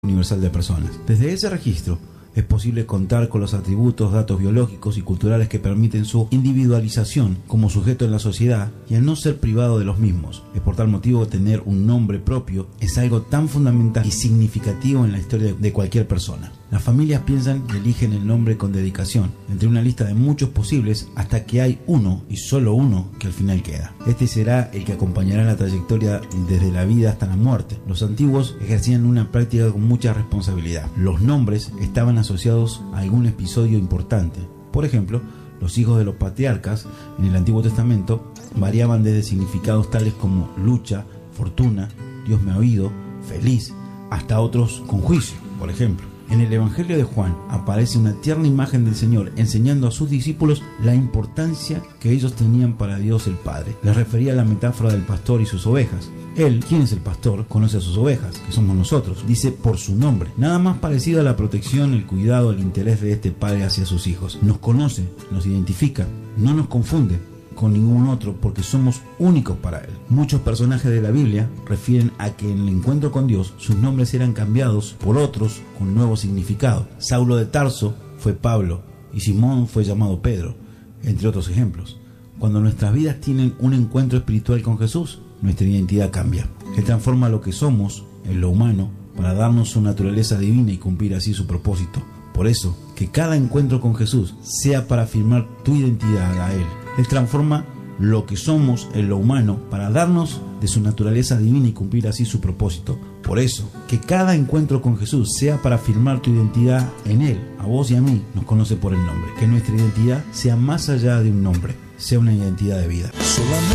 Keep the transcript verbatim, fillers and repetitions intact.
universal de personas. Desde ese registro es posible contar con los atributos, datos biológicos y culturales que permiten su individualización como sujeto en la sociedad y al no ser privado de los mismos. Es por tal motivo tener un nombre propio es algo tan fundamental y significativo en la historia de cualquier persona. Las familias piensan y eligen el nombre con dedicación, entre una lista de muchos posibles hasta que hay uno y solo uno que al final queda. Este será el que acompañará la trayectoria desde la vida hasta la muerte. Los antiguos ejercían una práctica con mucha responsabilidad. Los nombres estaban asociados a algún episodio importante. Por ejemplo, los hijos de los patriarcas en el Antiguo Testamento variaban desde significados tales como lucha, fortuna, Dios me ha oído, feliz, hasta otros con juicio, por ejemplo. En el Evangelio de Juan aparece una tierna imagen del Señor enseñando a sus discípulos la importancia que ellos tenían para Dios el Padre. Les refería a la metáfora del pastor y sus ovejas. Él, ¿quién es el pastor? Conoce a sus ovejas, que somos nosotros. Dice por su nombre. Nada más parecido a la protección, el cuidado, el interés de este padre hacia sus hijos. Nos conoce, nos identifica, no nos confunde con ningún otro porque somos únicos para él. Muchos personajes de la Biblia refieren a que en el encuentro con Dios sus nombres eran cambiados por otros con nuevo significado. Saulo de Tarso fue Pablo y Simón fue llamado Pedro, entre otros ejemplos. Cuando nuestras vidas tienen un encuentro espiritual con Jesús, nuestra identidad cambia. Él transforma lo que somos en lo humano para darnos su naturaleza divina y cumplir así su propósito. Por eso, que cada encuentro con Jesús sea para afirmar tu identidad a Él. Él transforma lo que somos en lo humano para darnos de su naturaleza divina y cumplir así su propósito. Por eso, que cada encuentro con Jesús sea para afirmar tu identidad en Él. A vos y a mí nos conoce por el nombre. Que nuestra identidad sea más allá de un nombre, sea una identidad de vida.